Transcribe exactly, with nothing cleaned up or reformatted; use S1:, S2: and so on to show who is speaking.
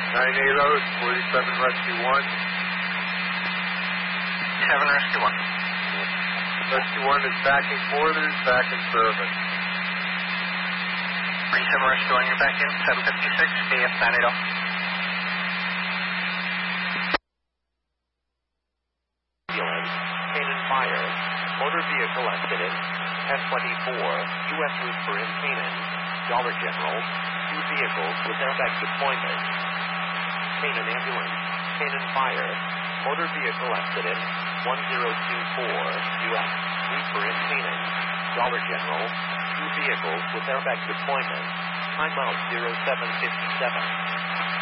S1: nine eighty, forty-seven Rescue one.
S2: seven Rescue one.
S1: Rescue one is back in quarters, back in service.
S2: forty-seven Rescue one, you're back in, seven fifty-six, K F nine eighty.
S3: Canaan Fire, motor vehicle accident, ten twenty-four, U S route for in Canaan, Dollar General, two vehicles with airbag deployment. Canaan Ambulance, Canaan Fire, motor vehicle accident, one zero two four, U S route for in Canaan, Dollar General, two vehicles with airbag deployment, timeout zero seven fifty-seven.